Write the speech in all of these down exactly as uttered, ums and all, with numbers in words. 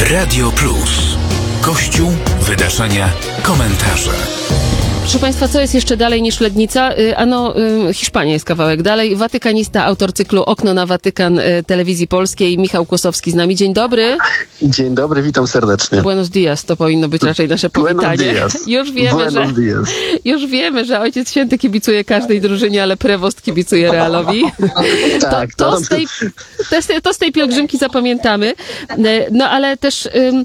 Radio Plus. Kościół, wydarzenia, komentarze. Proszę Państwa, co jest jeszcze dalej niż Lednica? Ano, Hiszpania jest kawałek dalej. Watykanista, autor cyklu Okno na Watykan Telewizji Polskiej, Michał Kłosowski z nami. Dzień dobry. Dzień dobry, witam serdecznie. Buenos dias, to powinno być raczej nasze powitanie. Już wiemy, że, już wiemy, że Ojciec Święty kibicuje każdej drużynie, ale prewost kibicuje Realowi. Tak, to, to, z tej, to z tej pielgrzymki zapamiętamy. No ale też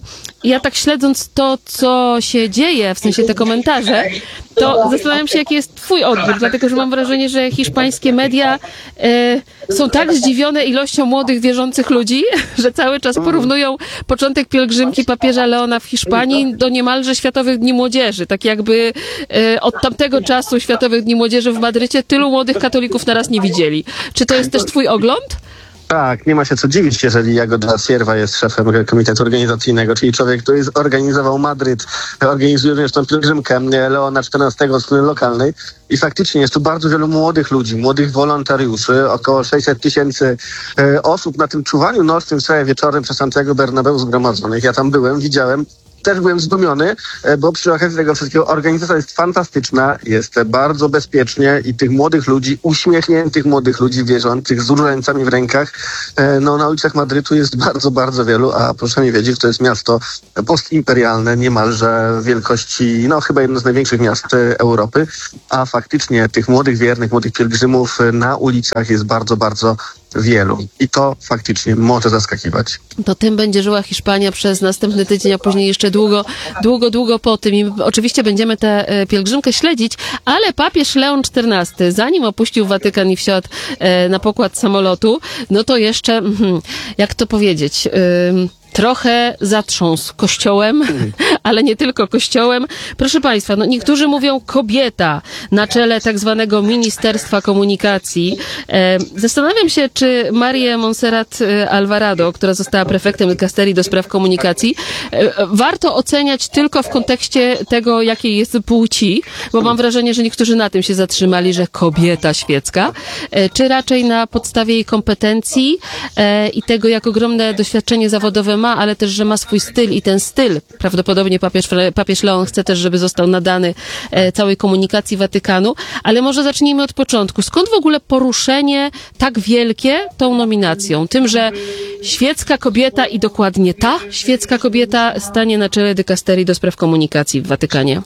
ja tak śledząc to, co się dzieje, w sensie te komentarze, to zastanawiam się, jaki jest twój odbiór, dlatego że mam wrażenie, że hiszpańskie media e, są tak zdziwione ilością młodych, wierzących ludzi, że cały czas porównują początek pielgrzymki papieża Leona w Hiszpanii do niemalże Światowych Dni Młodzieży. Tak jakby e, od tamtego czasu Światowych Dni Młodzieży w Madrycie tylu młodych katolików naraz nie widzieli. Czy to jest też twój ogląd? Tak, nie ma się co dziwić, jeżeli Jagoda Sierwa jest szefem komitetu organizacyjnego, czyli człowiek, który zorganizował Madryt, organizuje również tą pielgrzymkę Leona czternastego od strony lokalnej i faktycznie jest tu bardzo wielu młodych ludzi, młodych wolontariuszy, około sześćset tysięcy e, osób na tym czuwaniu nocnym wczoraj wieczorem przez Santiago Bernabeu zgromadzonych. Ja tam byłem, widziałem. Też byłem zdumiony, bo przy okazji tego wszystkiego organizacja jest fantastyczna, jest bardzo bezpiecznie i tych młodych ludzi, uśmiechniętych młodych ludzi wierzących z różańcami w rękach, no na ulicach Madrytu jest bardzo, bardzo wielu, a proszę mi wiedzieć, to jest miasto postimperialne, niemalże wielkości, no chyba jedno z największych miast Europy, a faktycznie tych młodych wiernych, młodych pielgrzymów na ulicach jest bardzo, bardzo wielu. I to faktycznie może zaskakiwać. To tym będzie żyła Hiszpania przez następny tydzień, a później jeszcze długo, długo, długo po tym. I oczywiście będziemy tę pielgrzymkę śledzić, ale papież Leon czternasty, zanim opuścił Watykan i wsiadł na pokład samolotu, no to jeszcze, jak to powiedzieć... Yy, trochę zatrząsł kościołem, ale nie tylko kościołem. Proszę Państwa, no niektórzy mówią kobieta na czele tak zwanego Ministerstwa Komunikacji. E, zastanawiam się, czy Marię Montserrat Alvarado, która została prefektem dykasterii do spraw komunikacji, e, warto oceniać tylko w kontekście tego, jakiej jest płci, bo mam wrażenie, że niektórzy na tym się zatrzymali, że kobieta świecka, e, czy raczej na podstawie jej kompetencji e, i tego, jak ogromne doświadczenie zawodowe ma, ale też, że ma swój styl i ten styl, prawdopodobnie papież, papież Leon chce też, żeby został nadany e, całej komunikacji Watykanu, ale może zacznijmy od początku. Skąd w ogóle poruszenie tak wielkie tą nominacją? Tym, że świecka kobieta i dokładnie ta świecka kobieta stanie na czele dykasterii do spraw komunikacji w Watykanie?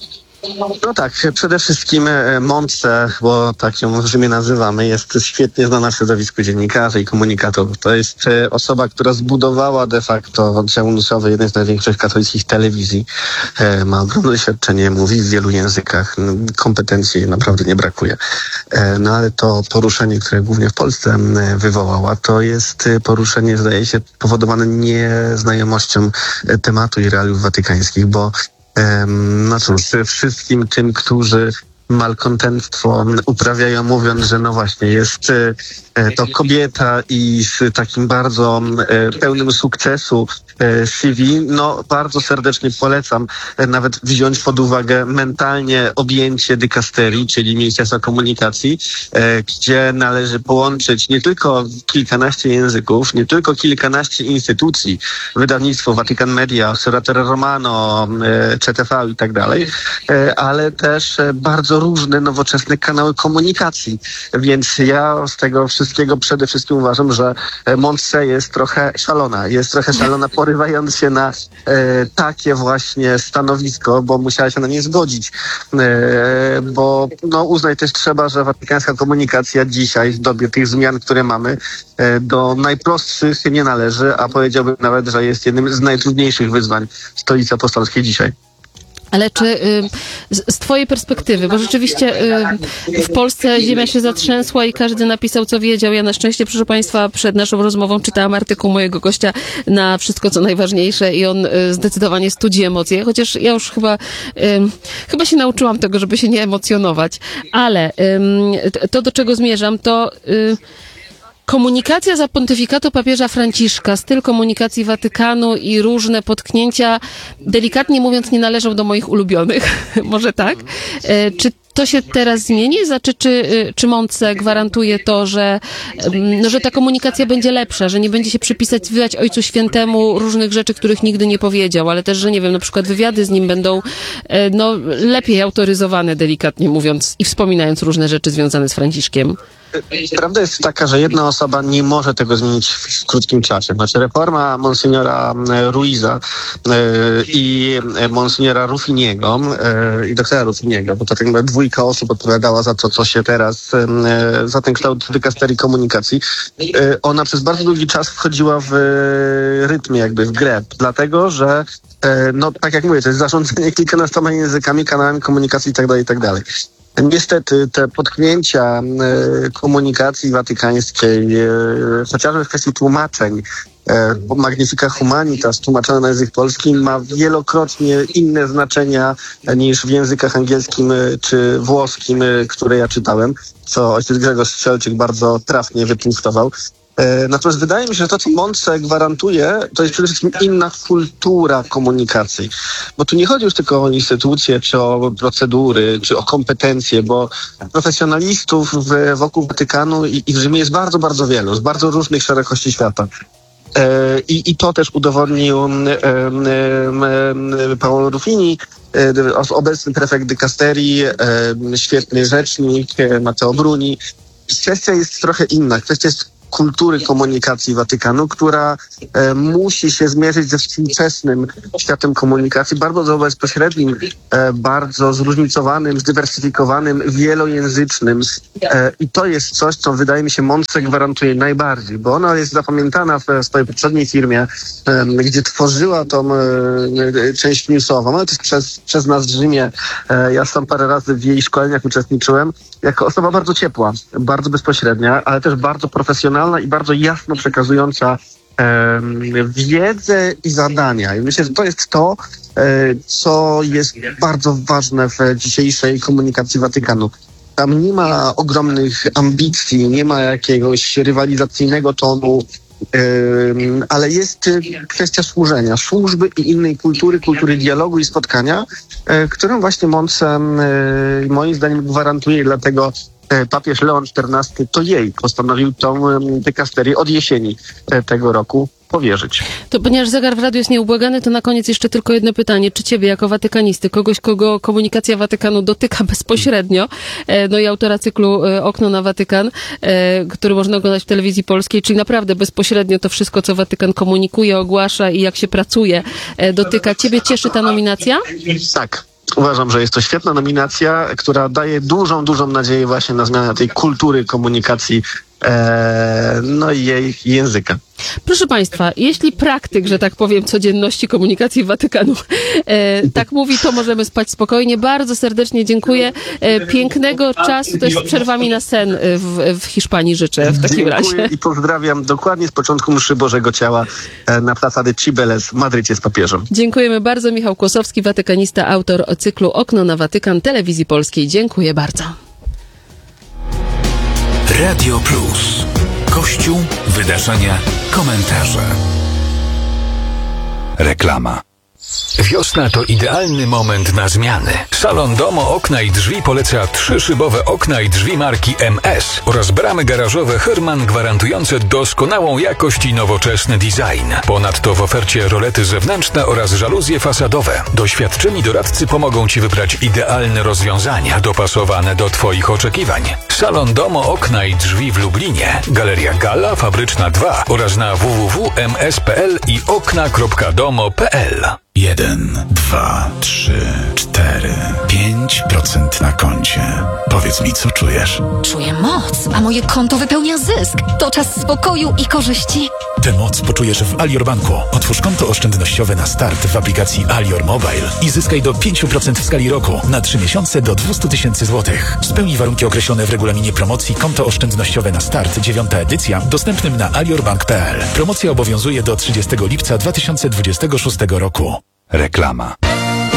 No tak, przede wszystkim Montse, bo tak ją w Rzymie nazywamy, jest świetnie znana w środowisku dziennikarzy i komunikatorów. To jest osoba, która zbudowała de facto oddział umysłowy jednej z największych katolickich telewizji. Ma ogromne doświadczenie, mówi w wielu językach, kompetencji naprawdę nie brakuje. No ale to poruszenie, które głównie w Polsce wywołała, to jest poruszenie, zdaje się, powodowane nieznajomością tematu i realiów watykańskich, bo no cóż, wszystkim tym, którzy malkontentstwo uprawiają, mówiąc, że no właśnie jest to kobieta i z takim bardzo pełnym sukcesu C V, no bardzo serdecznie polecam nawet wziąć pod uwagę mentalnie objęcie dykasterii, czyli Ministerstwa Komunikacji, gdzie należy połączyć nie tylko kilkanaście języków, nie tylko kilkanaście instytucji, wydawnictwo Vatican Media, Osservatore Romano, C T V i tak dalej, ale też bardzo różne nowoczesne kanały komunikacji. Więc ja z tego wszystkiego przede wszystkim uważam, że Montse jest trochę szalona. Jest trochę szalona, porywając się na e, takie właśnie stanowisko, bo musiała się na nie zgodzić. E, bo no, uznać też trzeba, że watykańska komunikacja dzisiaj, w dobie tych zmian, które mamy, e, do najprostszych nie należy, a powiedziałbym nawet, że jest jednym z najtrudniejszych wyzwań Stolicy Apostolskiej dzisiaj. Ale czy y, z, z twojej perspektywy, bo rzeczywiście y, w Polsce ziemia się zatrzęsła i każdy napisał, co wiedział. Ja na szczęście, proszę Państwa, przed naszą rozmową czytałam artykuł mojego gościa na Wszystko, co najważniejsze i on y, zdecydowanie studzi emocje, chociaż ja już chyba, y, chyba się nauczyłam tego, żeby się nie emocjonować. Ale y, to, do czego zmierzam, to... Y, Komunikacja za pontyfikatu papieża Franciszka, styl komunikacji Watykanu i różne potknięcia, delikatnie mówiąc, nie należą do moich ulubionych. Może tak? E, czy to się teraz zmieni? Znaczy, czy, czy Montse gwarantuje to, że, no, że ta komunikacja będzie lepsza, że nie będzie się przypisywać Ojcu Świętemu różnych rzeczy, których nigdy nie powiedział, ale też, że nie wiem, na przykład wywiady z nim będą no, lepiej autoryzowane, delikatnie mówiąc, i wspominając różne rzeczy związane z Franciszkiem? Prawda jest taka, że jedna osoba nie może tego zmienić w krótkim czasie. Znaczy reforma Monsignora Ruiza yy, i Monsignora Ruffiniego yy, i doktora Ruffiniego, bo to tak jakby dwójka osób odpowiadała za to, co się teraz, yy, za ten kształt dykasterii komunikacji. Yy, ona przez bardzo długi czas wchodziła w yy, rytmie, jakby w grę, dlatego, że yy, no tak jak mówię, to jest zarządzanie kilkunastoma językami, kanałami komunikacji itd., itd. Niestety te potknięcia y, komunikacji watykańskiej, y, chociażby w kwestii tłumaczeń, y, Magnifica Humanitas tłumaczone na język polski ma wielokrotnie inne znaczenia niż w językach angielskim y, czy włoskim, y, które ja czytałem, co ojciec Grzegorz Strzelczyk bardzo trafnie wypunktował. Natomiast wydaje mi się, że to, co Montse gwarantuje, to jest przede wszystkim inna kultura komunikacji. Bo tu nie chodzi już tylko o instytucje, czy o procedury, czy o kompetencje, bo profesjonalistów w, wokół Watykanu i, i w Rzymie jest bardzo, bardzo wielu, z bardzo różnych szerokości świata. E, i, I to też udowodnił e, e, Paolo Ruffini, e, obecny prefekt dykasterii, e, świetny rzecznik, e, Matteo Bruni. Kwestia jest trochę inna. Kwestia jest kultury komunikacji Watykanu, która e, musi się zmierzyć ze współczesnym światem komunikacji, bardzo bezpośrednim, e, bardzo zróżnicowanym, zdywersyfikowanym, wielojęzycznym. E, I to jest coś, co wydaje mi się Montse gwarantuje najbardziej, bo ona jest zapamiętana w swojej poprzedniej firmie, e, gdzie tworzyła tą e, część newsową, ale też przez, przez nas w Rzymie. E, ja sam parę razy w jej szkoleniach uczestniczyłem, jako osoba bardzo ciepła, bardzo bezpośrednia, ale też bardzo profesjonalna i bardzo jasno przekazująca e, wiedzę i zadania. I myślę, że to jest to, e, co jest bardzo ważne w dzisiejszej komunikacji Watykanu. Tam nie ma ogromnych ambicji, nie ma jakiegoś rywalizacyjnego tonu, e, ale jest kwestia służenia, służby i innej kultury, kultury dialogu i spotkania, e, którą właśnie Montse e, moim zdaniem gwarantuje, dlatego papież Leon czternasty to jej postanowił tą dykasterię od jesieni tego roku powierzyć. To ponieważ zegar w radiu jest nieubłagany, to na koniec jeszcze tylko jedno pytanie. Czy ciebie jako watykanisty, kogoś, kogo komunikacja Watykanu dotyka bezpośrednio, no i autora cyklu Okno na Watykan, który można oglądać w telewizji polskiej, czyli naprawdę bezpośrednio to wszystko, co Watykan komunikuje, ogłasza i jak się pracuje, dotyka. Ciebie cieszy ta nominacja? Tak. Uważam, że jest to świetna nominacja, która daje dużą, dużą nadzieję właśnie na zmianę tej kultury komunikacji, e, no i jej języka. Proszę Państwa, jeśli praktyk, że tak powiem, codzienności komunikacji Watykanu e, tak mówi, to możemy spać spokojnie. Bardzo serdecznie dziękuję. E, pięknego czasu też z przerwami na sen w, w Hiszpanii życzę w takim dziękuję razie. I pozdrawiam dokładnie z początku mszy Bożego Ciała e, na Plaza de Cibeles w Madrycie z papieżem. Dziękujemy bardzo. Michał Kłosowski, watykanista, autor cyklu Okno na Watykan Telewizji Polskiej. Dziękuję bardzo. Radio Plus. Kościół, wydarzenia, komentarze. Reklama. Wiosna to idealny moment na zmiany. Salon Domo Okna i Drzwi poleca trzyszybowe okna i drzwi marki M S oraz bramy garażowe Herman gwarantujące doskonałą jakość i nowoczesny design. Ponadto w ofercie rolety zewnętrzne oraz żaluzje fasadowe. Doświadczeni doradcy pomogą Ci wybrać idealne rozwiązania dopasowane do Twoich oczekiwań. Salon Domo Okna i Drzwi w Lublinie, Galeria Gala, Fabryczna dwa oraz na w w w kropka m s kropka p l i okna kropka domo kropka p l. Jeden, dwa, trzy, cztery, pięć procent na koncie. Powiedz mi, co czujesz? Czuję moc, a moje konto wypełnia zysk. To czas spokoju i korzyści. Tę moc poczujesz w Alior Banku. Otwórz konto oszczędnościowe na start w aplikacji Alior Mobile i zyskaj do pięć procent w skali roku na trzy miesiące do dwieście tysięcy złotych. Spełnij warunki określone w regulaminie promocji Konto oszczędnościowe na start, dziewiąta edycja, dostępnym na aliorbank kropka p l. Promocja obowiązuje do trzydziestego lipca dwa tysiące dwudziestego szóstego roku. Reklama.